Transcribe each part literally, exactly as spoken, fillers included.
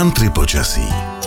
Country počasí.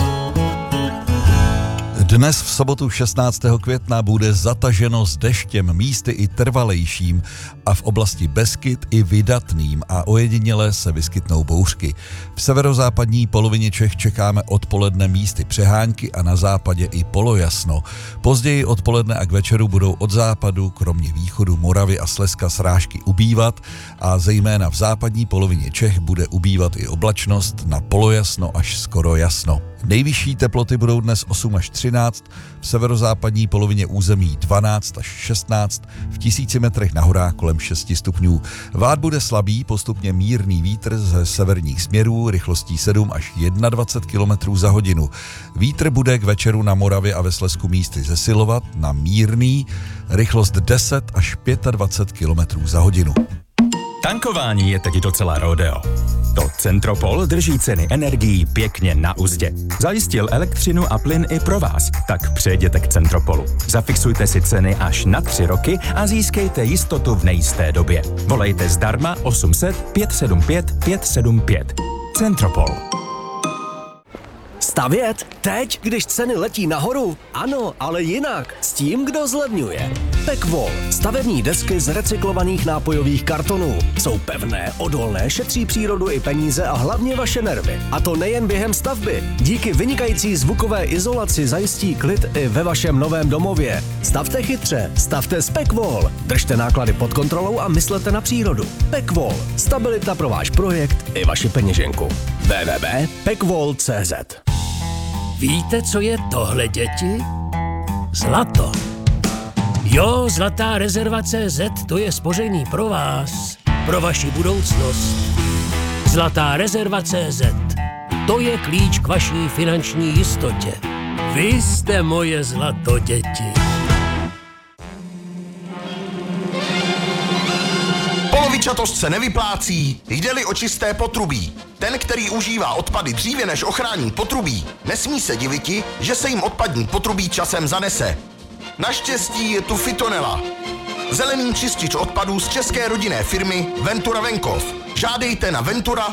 Dnes v sobotu šestnáctého května bude zataženo s deštěm, místy i trvalejším a v oblasti Beskyd i vydatným a ojediněle se vyskytnou bouřky. V severozápadní polovině Čech čekáme odpoledne místy přehánky a na západě i polojasno. Později odpoledne a k večeru budou od západu, kromě východu Moravy a Slezska, srážky ubývat a zejména v západní polovině Čech bude ubývat i oblačnost na polojasno až skoro jasno. Nejvyšší teploty budou dnes osm až třináct, v severozápadní polovině území dvanáct až šestnáct, v tisíci metrech na horách kolem šest stupňů. Vád bude slabý, postupně mírný vítr ze severních směrů rychlostí sedm až dvacet jedna kilometrů za hodinu. Vítr bude k večeru na Moravě a ve Slezsku místy zesilovat na mírný, rychlost deset až dvacet pět kilometrů za hodinu. Tankování je teď docela rodeo. To Centropol drží ceny energií pěkně na uzdě. Zajistil elektřinu a plyn i pro vás, tak přejděte k Centropolu. Zafixujte si ceny až na tři roky a získejte jistotu v nejisté době. Volejte zdarma osm set pět sedm pět pět sedm pět. Centropol. Stavět? Teď, když ceny letí nahoru? Ano, ale jinak. S tím, kdo zlevňuje. Pekvol. Stavební desky z recyklovaných nápojových kartonů. Jsou pevné, odolné, šetří přírodu i peníze a hlavně vaše nervy. A to nejen během stavby. Díky vynikající zvukové izolaci zajistí klid i ve vašem novém domově. Stavte chytře, stavte s Pekvol. Držte náklady pod kontrolou a myslete na přírodu. Pekvol. Stabilita pro váš projekt i vaši peněženku. w w w tečka pekvol tečka cé zet. Víte, co je tohle, děti? Zlato. Jo, Zlatá rezerva tečka cé zet, to je spoření pro vás, pro vaši budoucnost. Zlatá rezerva tečka cé zet, to je klíč k vaší finanční jistotě. Vy jste moje zlato, děti. Polovičatost se nevyplácí, jde-li o čisté potrubí. Ten, který užívá odpady dříve než ochrání potrubí, nesmí se diviti, že se jim odpadní potrubí časem zanese. Naštěstí je tu Fitonela. Zelený čistič odpadů z české rodinné firmy Ventura Venkov. Žádejte na ventura